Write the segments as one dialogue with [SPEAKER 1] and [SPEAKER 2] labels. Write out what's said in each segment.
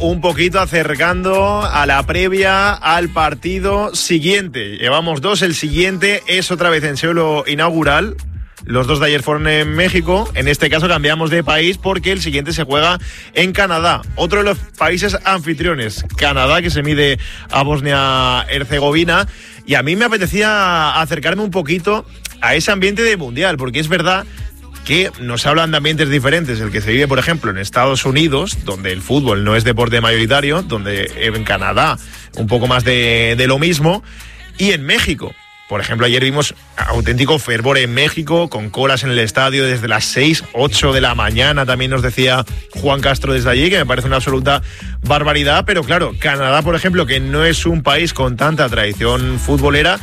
[SPEAKER 1] un poquito acercando a la previa al partido siguiente. Llevamos 2, el siguiente es otra vez en suelo inaugural. Los 2 de ayer fueron en México. En este caso cambiamos de país porque el siguiente se juega en Canadá. Otro de los países anfitriones, Canadá, que se mide a Bosnia-Herzegovina. Y a mí me apetecía acercarme un poquito a ese ambiente de mundial, porque es verdad que nos hablan de ambientes diferentes. El que se vive, por ejemplo, en Estados Unidos, donde el fútbol no es deporte mayoritario, donde en Canadá un poco más de lo mismo, y en México. Por ejemplo, ayer vimos auténtico fervor en México, con colas en el estadio desde las 6, 8 de la mañana. También nos decía Juan Castro desde allí, que me parece una absoluta barbaridad. Pero claro, Canadá, por ejemplo, que no es un país con tanta tradición futbolera,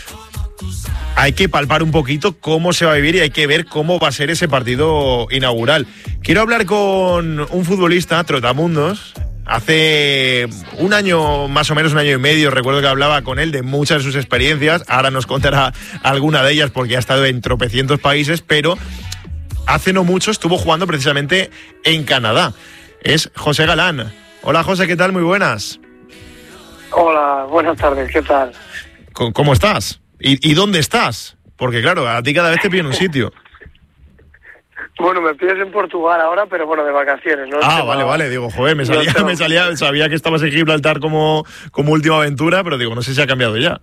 [SPEAKER 1] hay que palpar un poquito cómo se va a vivir y hay que ver cómo va a ser ese partido inaugural. Quiero hablar con un futbolista, Trotamundos. Hace un año, más o menos un año y medio, recuerdo que hablaba con él de muchas de sus experiencias. Ahora nos contará alguna de ellas porque ha estado en tropecientos países, pero hace no mucho estuvo jugando precisamente en Canadá. Es José Galán. Hola José, ¿qué tal? Muy buenas.
[SPEAKER 2] Hola, buenas tardes, ¿qué tal?
[SPEAKER 1] ¿Cómo estás? ¿Y dónde estás? Porque claro, a ti cada vez te piden un sitio.
[SPEAKER 2] Bueno, me pides en Portugal ahora, pero bueno, de vacaciones, ¿no?
[SPEAKER 1] Vale, digo, joder, sabía que estabas en Gibraltar como última aventura, pero digo, no sé si ha cambiado ya.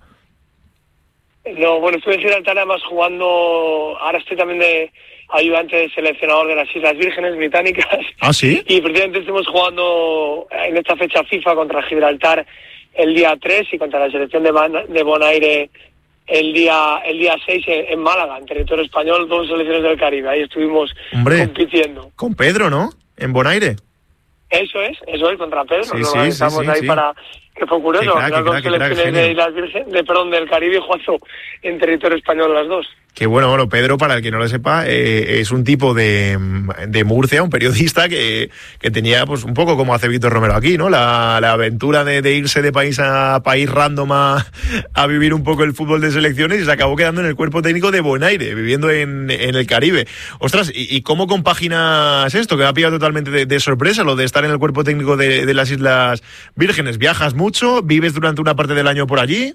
[SPEAKER 2] No, bueno, estuve en Gibraltar además jugando, ahora estoy también de ayudante de seleccionador de las Islas Vírgenes Británicas.
[SPEAKER 1] ¿Ah, sí?
[SPEAKER 2] Y precisamente estuvimos jugando en esta fecha FIFA contra Gibraltar el día 3 y contra la selección de Bonaire el día 6 en Málaga, en territorio español, 2 selecciones del Caribe. Ahí estuvimos compitiendo.
[SPEAKER 1] Con Pedro, ¿no? En Bonaire.
[SPEAKER 2] Eso es, contra Pedro.
[SPEAKER 1] Sí,
[SPEAKER 2] estamos ahí para... Que fue curioso, las 2 selecciones de Islas Vírgenes, del Caribe, jugando en territorio español las 2.
[SPEAKER 1] Que bueno, Pedro, para el que no lo sepa, es un tipo de Murcia, un periodista que tenía pues un poco como hace Víctor Romero aquí, ¿no? La aventura de irse de país a país random a vivir un poco el fútbol de selecciones y se acabó quedando en el cuerpo técnico de Bonaire, viviendo en el Caribe. Ostras, ¿y cómo compaginas esto? Que me ha pillado totalmente de sorpresa lo de estar en el cuerpo técnico de las Islas Vírgenes. ¿Viajas mucho? ¿Vives durante una parte del año por allí?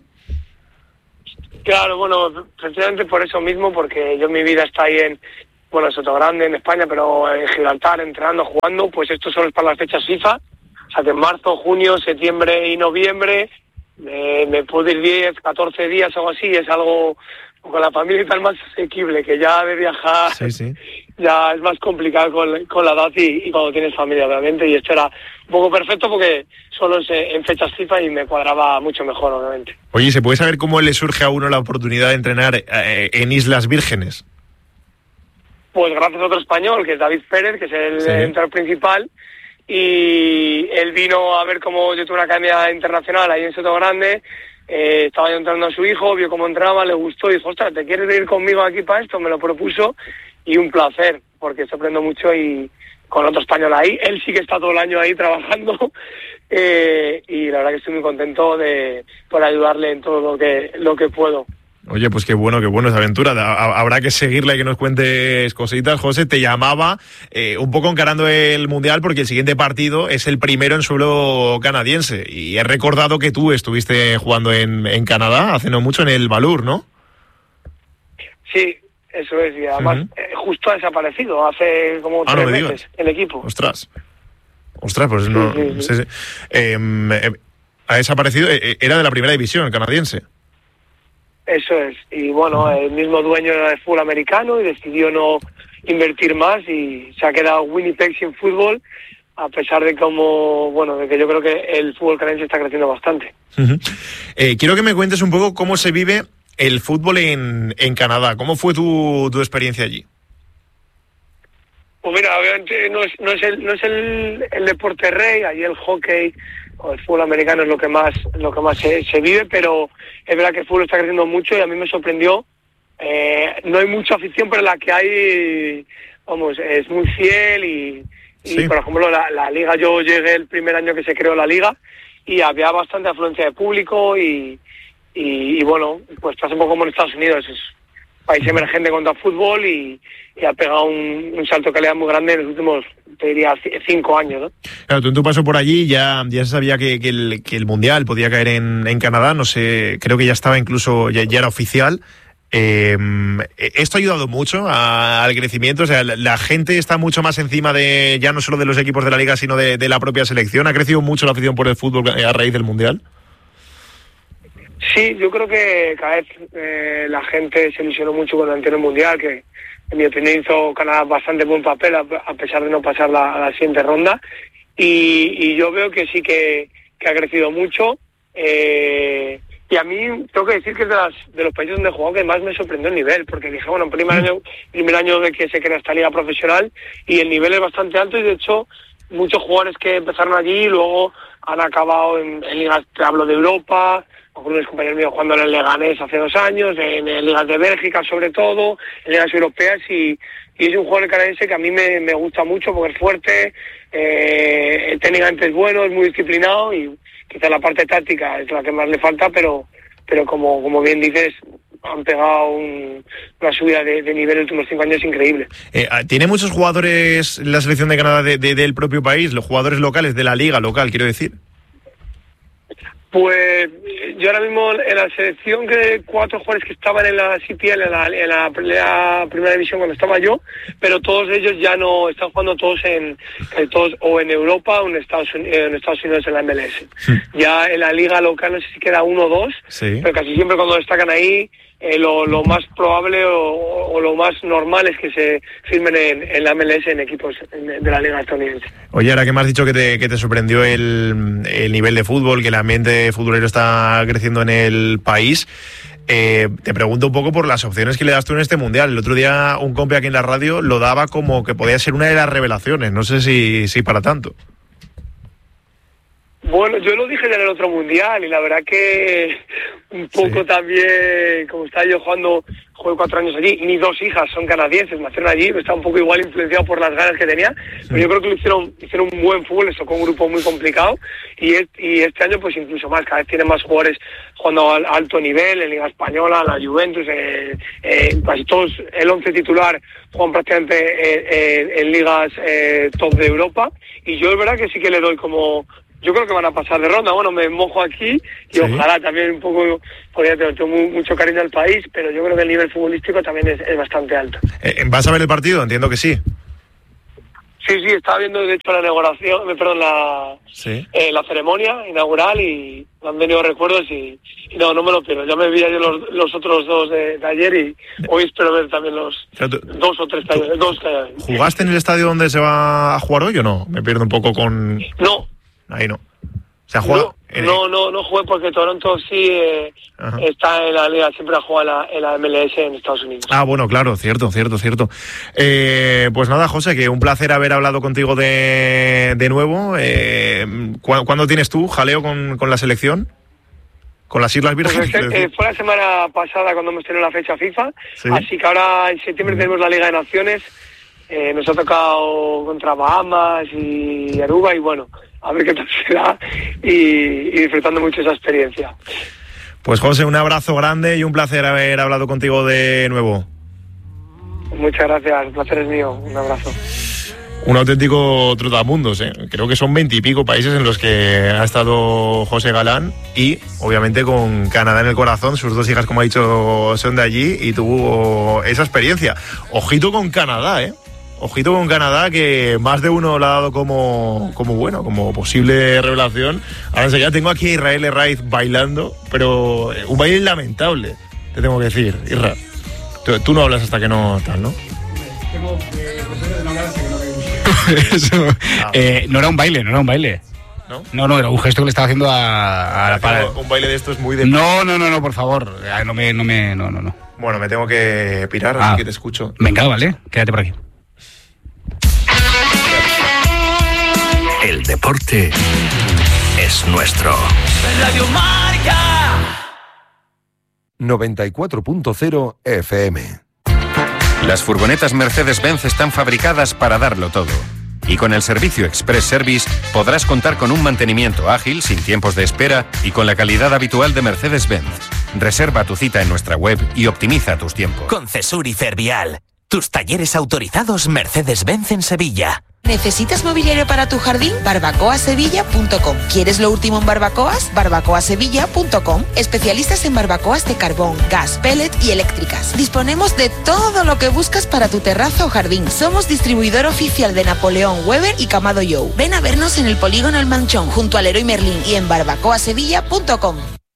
[SPEAKER 2] Claro, bueno, precisamente por eso mismo, porque yo mi vida está ahí en Sotogrande, en España, pero en Gibraltar, entrenando, jugando, pues esto solo es para las fechas FIFA, o sea que en marzo, junio, septiembre y noviembre me puedo ir 10, 14 días o algo así, es algo con la familia y tal más asequible, que ya de viajar
[SPEAKER 1] sí.
[SPEAKER 2] Ya es más complicado con la edad y cuando tienes familia, obviamente, y esto era un poco perfecto porque solo es en fechas FIFA y me cuadraba mucho mejor, obviamente.
[SPEAKER 1] Oye, ¿se puede saber cómo le surge a uno la oportunidad de entrenar en Islas Vírgenes?
[SPEAKER 2] Pues gracias a otro español, que es David Pérez, que es el entrenador principal, y él vino a ver cómo yo tuve una academia internacional ahí en Sotogrande. Estaba yo entrenando a su hijo, vio cómo entraba, le gustó y dijo, ostras, ¿te quieres ir conmigo aquí para esto? Me lo propuso y un placer, porque se aprende mucho y con otro español ahí. Él sí que está todo el año ahí trabajando y la verdad que estoy muy contento por ayudarle en todo lo que puedo.
[SPEAKER 1] Oye, pues qué bueno esa aventura. Habrá que seguirla y que nos cuentes cositas. José, te llamaba un poco encarando el Mundial porque el siguiente partido es el primero en suelo canadiense. Y he recordado que tú estuviste jugando en Canadá hace no mucho en el Valur, ¿no?
[SPEAKER 2] Sí, eso es. Y además justo ha desaparecido hace como 3 meses el equipo.
[SPEAKER 1] Ostras, pues no... Sí. Ha desaparecido. Era de la primera división canadiense.
[SPEAKER 2] Eso es, y bueno, el mismo dueño era de fútbol americano y decidió no invertir más y se ha quedado Winnipeg sin fútbol, a pesar de de que yo creo que el fútbol canadiense está creciendo bastante.
[SPEAKER 1] Quiero que me cuentes un poco cómo se vive el fútbol en Canadá. ¿Cómo fue tu experiencia allí?
[SPEAKER 2] Pues mira, obviamente no es el deporte rey, allí el hockey o el fútbol americano es lo que más se vive, pero es verdad que el fútbol está creciendo mucho y a mí me sorprendió. No hay mucha afición, pero la que hay, es muy fiel y por ejemplo la liga, yo llegué el primer año que se creó la liga y había bastante afluencia de público y bueno, pues pasa un poco como en Estados Unidos, país emergente contra fútbol y ha pegado un salto de calidad muy grande en los últimos, te diría, 5 años, ¿no?
[SPEAKER 1] Claro, tú en tu paso por allí ya se sabía que el Mundial podía caer en Canadá, no sé, creo que ya estaba incluso, ya era oficial. Esto ha ayudado mucho al crecimiento, o sea, la gente está mucho más encima de ya no solo de los equipos de la liga, sino de la propia selección. ¿Ha crecido mucho la afición por el fútbol a raíz del Mundial?
[SPEAKER 2] Sí, yo creo que cada vez la gente se ilusionó mucho con el anterior Mundial, que en mi opinión hizo Canadá bastante buen papel a pesar de no pasar a la siguiente ronda, y yo veo que sí que ha crecido mucho. Y a mí tengo que decir que es de los países donde he jugado que más me sorprendió el nivel, porque dije, bueno, primer año de que se crea esta liga profesional y el nivel es bastante alto, y de hecho muchos jugadores que empezaron allí luego han acabado en ligas, te hablo de Europa, algunos compañeros míos jugando en el Leganés hace 2 años, en ligas de Bélgica sobre todo, en ligas europeas, y es un jugador canadiense que a mí me gusta mucho porque es fuerte, técnicamente es bueno, es muy disciplinado, y quizás la parte táctica es la que más le falta, pero como bien dices, han pegado una subida de nivel en los últimos 5 años increíble.
[SPEAKER 1] ¿Tiene muchos jugadores la selección de Canadá del propio país, los jugadores locales, de la liga local, quiero decir?
[SPEAKER 2] Pues yo ahora mismo en la selección, que 4 jugadores que estaban en la CPL, en la primera división cuando estaba yo, pero todos ellos ya no están jugando, todos o en Europa o en Estados Unidos en la MLS. Ya en la liga local no sé si queda 1 o 2, sí, pero casi siempre cuando destacan ahí, lo más probable o lo más normal es que se firmen en la MLS en equipos de la liga estadounidense.
[SPEAKER 1] Oye, ahora que me has dicho que te sorprendió el nivel de fútbol, que el ambiente futbolero está creciendo en el país, te pregunto un poco por las opciones que le das tú en este Mundial. El otro día un compi aquí en la radio lo daba como que podía ser una de las revelaciones, no sé si para tanto.
[SPEAKER 2] Bueno, yo lo dije ya en el otro Mundial y la verdad que un poco sí. También, como estaba yo jugué 4 años allí, mis 2 hijas son canadienses, nacieron allí, estaba un poco igual influenciado por las ganas que tenía, pero yo creo que hicieron un buen fútbol, les tocó un grupo muy complicado y este año pues incluso más, cada vez tienen más jugadores jugando a alto nivel, en Liga Española, la Juventus, casi todos, el 11 titular juegan prácticamente en ligas top de Europa, y yo es verdad que sí que le doy como... Yo creo que van a pasar de ronda. Bueno, me mojo aquí y sí, ojalá también un poco, porque tengo mucho cariño al país, pero yo creo que el nivel futbolístico también es bastante alto.
[SPEAKER 1] ¿Vas a ver el partido? Entiendo que sí.
[SPEAKER 2] Sí, estaba viendo de hecho la inauguración, la ceremonia inaugural y me han venido recuerdos y no me lo pierdo. Ya me vi ayer los otros 2 de ayer y hoy espero ver también los 2 o 3 talleres.
[SPEAKER 1] ¿Jugaste en el estadio donde se va a jugar hoy o no? Me pierdo un poco con...
[SPEAKER 2] No.
[SPEAKER 1] Ahí no. ¿Se ha jugado?
[SPEAKER 2] No jugué porque Toronto sí está en la liga, siempre ha jugado en la MLS en Estados Unidos.
[SPEAKER 1] Ah, bueno, claro, cierto. Pues nada, José, que un placer haber hablado contigo de nuevo. ¿Cuándo tienes tú jaleo con la selección? ¿Con las Islas Vírgenes?
[SPEAKER 2] Pues, fue la semana pasada cuando hemos tenido la fecha FIFA, ¿sí? Así que ahora en septiembre tenemos la Liga de Naciones. Nos ha tocado contra Bahamas y Aruba y bueno, a ver qué tal será y disfrutando mucho esa experiencia.
[SPEAKER 1] Pues José, un abrazo grande y un placer haber hablado contigo de nuevo.
[SPEAKER 2] Muchas gracias, el placer es mío, un abrazo.
[SPEAKER 1] Un auténtico trotamundos, ¿eh? Creo que son 20 y pico países en los que ha estado José Galán y obviamente con Canadá en el corazón. Sus 2 hijas, como ha dicho, son de allí y tuvo esa experiencia. Ojito con Canadá, ¿eh? Ojito con Canadá, que más de uno lo ha dado como posible revelación. Ahora enseguida tengo aquí a Israel Herraiz bailando, pero un baile lamentable, te tengo que decir. Isra, tú no hablas hasta que no tal, ¿no?
[SPEAKER 3] Tengo de no hablar hasta que no eso. No era un baile. No, era un gesto que le estaba haciendo a la pared.
[SPEAKER 1] Un baile de estos muy de...
[SPEAKER 3] No, por favor. No.
[SPEAKER 1] Bueno, me tengo que pirar, así que te escucho.
[SPEAKER 3] Venga, vale, quédate por aquí.
[SPEAKER 4] El deporte es nuestro.
[SPEAKER 5] Radio Marca
[SPEAKER 6] 94.0 FM.
[SPEAKER 7] Las furgonetas Mercedes-Benz están fabricadas para darlo todo. Y con el servicio Express Service podrás contar con un mantenimiento ágil, sin tiempos de espera y con la calidad habitual de Mercedes-Benz. Reserva tu cita en nuestra web y optimiza tus tiempos.
[SPEAKER 4] Con Cesur y Fervial, tus talleres autorizados Mercedes-Benz en Sevilla.
[SPEAKER 8] ¿Necesitas mobiliario para tu jardín? barbacoasevilla.com. ¿Quieres lo último en barbacoas? barbacoasevilla.com. Especialistas en barbacoas de carbón, gas, pellet y eléctricas. Disponemos de todo lo que buscas para tu terraza o jardín. Somos distribuidor oficial de Napoleón, Weber y Camado Joe. Ven a vernos en el Polígono El Manchón, junto al Leroy Merlin, y en barbacoasevilla.com.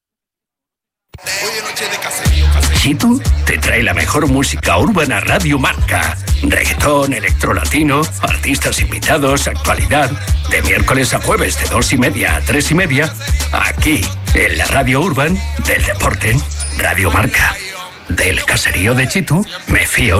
[SPEAKER 4] Chitu te trae la mejor música urbana Radio Marca. Reggaetón, electrolatino, artistas invitados, actualidad. De miércoles a jueves de 2:30 a 3:30. Aquí, en la Radio Urban del Deporte. Radio Marca. Del caserío de Chitu, me fío.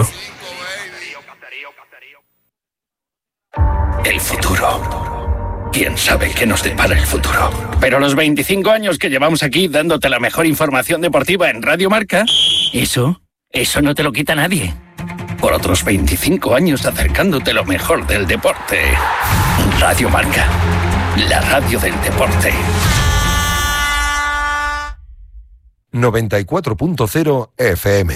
[SPEAKER 4] El futuro. ¿Quién sabe qué nos depara el futuro? Pero los 25 años que llevamos aquí dándote la mejor información deportiva en Radio Marca, eso no te lo quita nadie. Por otros 25 años acercándote lo mejor del deporte. Radio Marca, la radio del deporte.
[SPEAKER 6] 94.0 FM.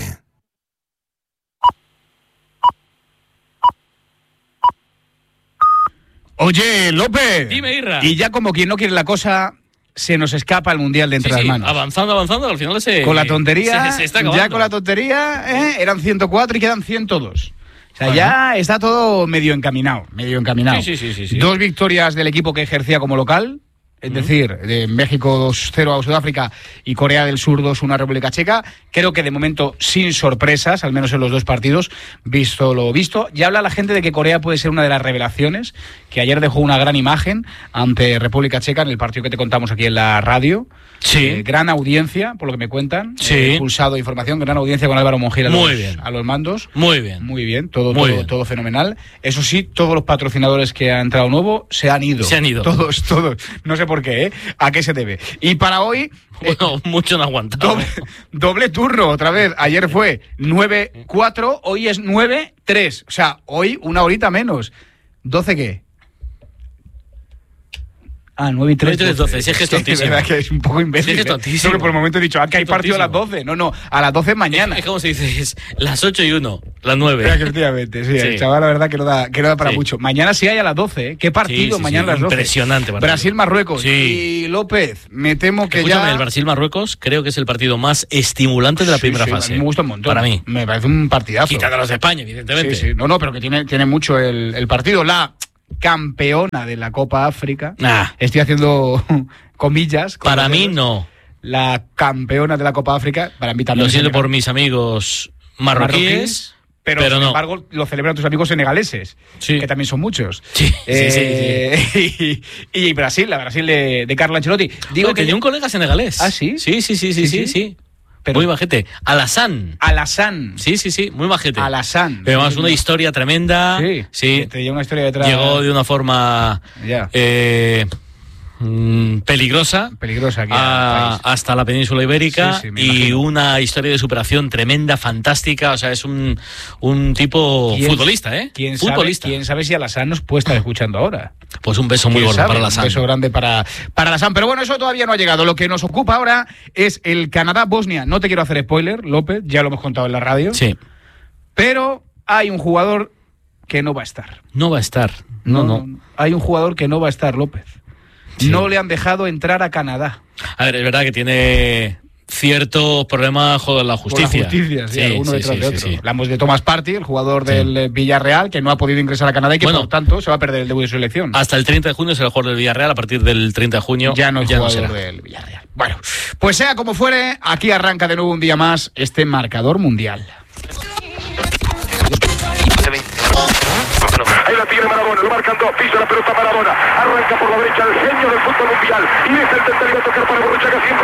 [SPEAKER 3] Oye, López.
[SPEAKER 9] Dime, Irra.
[SPEAKER 3] Y ya como quien no quiere la cosa, se nos escapa el Mundial de entre las manos.
[SPEAKER 9] Avanzando, al final
[SPEAKER 3] con la tontería,
[SPEAKER 9] se está acabando.
[SPEAKER 3] Ya con la tontería, eran 104 y quedan 102. O sea,
[SPEAKER 9] bueno,
[SPEAKER 3] ya está todo medio encaminado.
[SPEAKER 9] Sí.
[SPEAKER 3] 2 victorias del equipo que ejercía como local. Es decir, de México 2-0 a Sudáfrica y Corea del Sur 2-1 a República Checa. Creo que de momento sin sorpresas, al menos en los 2 partidos, visto lo visto. Ya habla la gente de que Corea puede ser una de las revelaciones, que ayer dejó una gran imagen ante República Checa en el partido que te contamos aquí en la radio.
[SPEAKER 9] Sí.
[SPEAKER 3] Gran audiencia, por lo que me cuentan.
[SPEAKER 9] Sí.
[SPEAKER 3] Pulsado información, gran audiencia con Álvaro Monjil a los mandos.
[SPEAKER 9] Muy bien.
[SPEAKER 3] Todo fenomenal. Eso sí, todos los patrocinadores que han entrado nuevo se han ido. Todos. No sé por qué, ¿A qué se debe? Y para hoy...
[SPEAKER 9] Bueno, mucho no aguantado.
[SPEAKER 3] Doble turno, otra vez. Ayer fue 9-4, hoy es 9-3. O sea, hoy una horita menos. ¿12 qué? 9 y 3.
[SPEAKER 9] 12. Si es que es tontísimo.
[SPEAKER 3] Es verdad que es un poco imbécil.
[SPEAKER 9] Si es que es tontísimo.
[SPEAKER 3] Porque por el momento he dicho, que hay partido a las 12. No, a las 12 mañana.
[SPEAKER 9] Es como se dice, es las 8 y 1, las 9.
[SPEAKER 3] Efectivamente, sí. El chaval, la verdad, que no da para mucho. Mañana sí hay a las 12, ¿Qué partido mañana a las 12?
[SPEAKER 9] Impresionante.
[SPEAKER 3] Brasil-Marruecos. Y López, me temo que
[SPEAKER 9] el Brasil-Marruecos creo que es el partido más estimulante de la primera fase.
[SPEAKER 3] Me gusta un montón.
[SPEAKER 9] Para mí.
[SPEAKER 3] Me parece un partidazo.
[SPEAKER 9] Quitando a los de España, evidentemente.
[SPEAKER 3] Sí. No, pero que tiene mucho el partido. La campeona de la Copa África. Estoy haciendo comillas.
[SPEAKER 9] Para mí no.
[SPEAKER 3] La campeona de la Copa África, para mí también.
[SPEAKER 9] Lo siento por mis amigos marroquíes. Pero sin embargo, lo celebran tus amigos senegaleses, que también son muchos. Sí. Y Brasil, la Brasil de Carlo Ancelotti. Digo que tenía un colega senegalés.
[SPEAKER 3] ¿Ah, sí?
[SPEAKER 9] Sí. Pero muy majete. Alassane. Sí, muy majete.
[SPEAKER 3] Alassane.
[SPEAKER 9] Pero además una historia tremenda. Sí.
[SPEAKER 3] Te lleva una historia detrás.
[SPEAKER 9] Llegó de una forma peligrosa aquí hasta la península ibérica y una historia de superación tremenda, fantástica. O sea, es un tipo futbolista, futbolista.
[SPEAKER 3] ¿Quién sabe si Alassane nos puede estar escuchando ahora?
[SPEAKER 9] Pues un beso muy gordo para Alassane.
[SPEAKER 3] Un beso grande para Alassane. Pero bueno, eso todavía no ha llegado. Lo que nos ocupa ahora es el Canadá-Bosnia. No te quiero hacer spoiler, López, ya lo hemos contado en la radio.
[SPEAKER 9] Sí.
[SPEAKER 3] Pero hay un jugador que no va a estar.
[SPEAKER 9] No va a estar. No.
[SPEAKER 3] Hay un jugador que no va a estar, López. Sí. No le han dejado entrar a Canadá.
[SPEAKER 9] A ver, es verdad que tiene cierto problema con la justicia.
[SPEAKER 3] Uno detrás de otro. Hablamos de Thomas Partey, el jugador del Villarreal, que no ha podido ingresar a Canadá y que por tanto se va a perder el debut de su selección.
[SPEAKER 9] Hasta el 30 de junio será el jugador del Villarreal, a partir del 30 de junio
[SPEAKER 3] ya no será del Villarreal. Bueno, pues sea como fuere, aquí arranca de nuevo un día más este marcador mundial.
[SPEAKER 10] Ahí la tiene Maradona, lo marcan dos, pisa la pelota Maradona, arranca por la derecha el genio del fútbol mundial, y es el tercero a tocar para Borruchaga, siempre